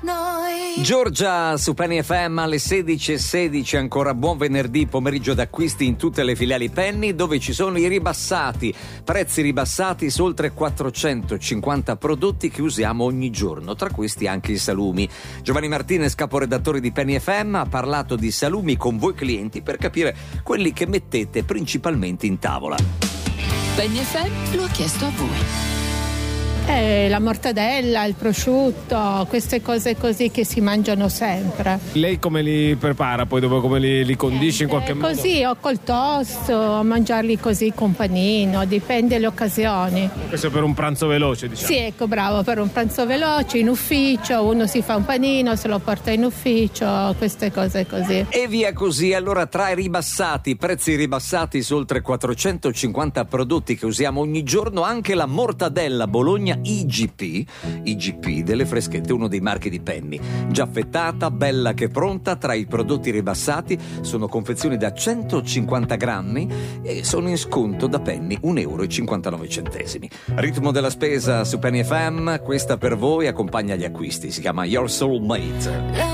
Giorgia su Penny FM alle 16:16, ancora buon venerdì, pomeriggio d'acquisti in tutte le filiali Penny, dove ci sono i ribassati, prezzi ribassati su oltre 450 prodotti che usiamo ogni giorno, tra questi anche i salumi. Giovanni Martinez, caporedattore di Penny FM, ha parlato di salumi con voi clienti per capire quelli che mettete principalmente in tavola. Penny FM lo ha chiesto a voi. La mortadella, il prosciutto, queste cose così che si mangiano sempre. Lei come li prepara? Poi dopo come li condisce in qualche modo? Così, o col toast, o mangiarli così con panino, dipende le occasioni. Questo è per un pranzo veloce, diciamo. Sì, ecco, bravo, per un pranzo veloce, in ufficio, uno si fa un panino, se lo porta in ufficio, queste cose così. E via così, allora tra i ribassati, prezzi ribassati su oltre 450 prodotti che usiamo ogni giorno, anche la mortadella Bologna IGP delle freschette, uno dei marchi di Penny, già affettata, bella che pronta. Tra i prodotti ribassati sono confezioni da 150 grammi e sono in sconto da Penny €1,59. Ritmo della spesa su Penny FM, questa per voi accompagna gli acquisti, si chiama Your Soulmate.